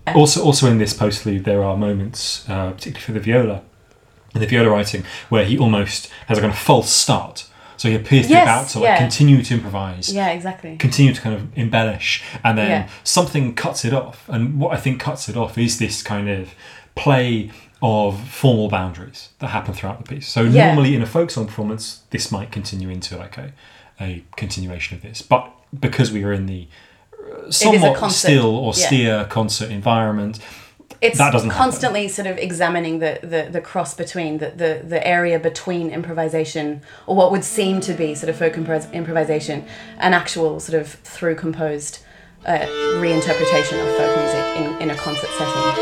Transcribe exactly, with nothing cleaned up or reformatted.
Also, also in this postlude, there are moments, uh, particularly for the viola, in the viola writing, where he almost has a kind of false start. So he appears to Yes, be about to like, yeah. continue to improvise, Yeah, exactly. continue to kind of embellish, and then Yeah. something cuts it off. And what I think cuts it off is this kind of play of formal boundaries that happen throughout the piece. So Yeah. normally in a folk song performance, this might continue into like a, a continuation of this. But because we are in the somewhat concert. still, Yeah. austere concert environment, It's that doesn't constantly sort of examining the, the, the cross between the, the, the area between improvisation, or what would seem to be sort of folk impro- improvisation, and actual sort of through composed uh, reinterpretation of folk music in, in a concert setting.